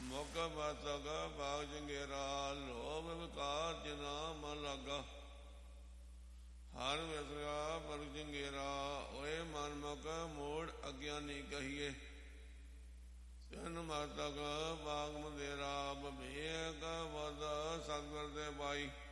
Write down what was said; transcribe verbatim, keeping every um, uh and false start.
ਮੋਕਾ ਬਾਤਕ ਬਾਗ ਜੰਗੇਰਾ ਲੋਭ ਵਿਕਾਰ ਜਿਨਾ ਮਨ ਲਾਗਾ ਹਰ ਵਿਸਰਾ ਪਰ ਜੰਗੇਰਾ ਓਏ ਮਨ ਮੁਖ ਮੋੜ ਅਗਿਆਨੀ ਕਹੀਏ ਤਿੰਨ ਮਾਤਕ ਬਾਗ ਮੰਦੇਰਾ ਬਭੇਕ ਵਦ ਸਤਿਗੁਰ ਦੇ ਪਾਈ